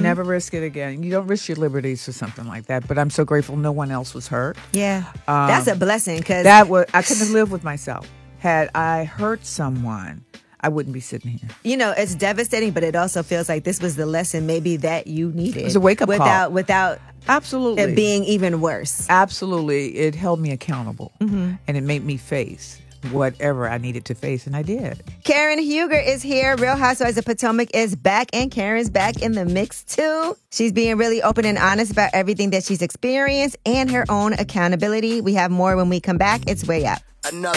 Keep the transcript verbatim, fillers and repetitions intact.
never risk it again. You don't risk your liberties for something like that. But I'm so grateful no one else was hurt. Yeah. Um, That's a blessing. Cause that was I couldn't have lived with myself. Had I hurt someone, I wouldn't be sitting here. You know, it's devastating, but it also feels like this was the lesson maybe that you needed. It was a wake-up without, call. Without Absolutely. it being even worse. Absolutely. It held me accountable. Mm-hmm. And it made me face whatever I needed to face, and I did. Karen Huger is here. Real Housewives of Potomac is back, and Karen's back in the mix, too. She's being really open and honest about everything that she's experienced and her own accountability. We have more when we come back. It's Way Up. Another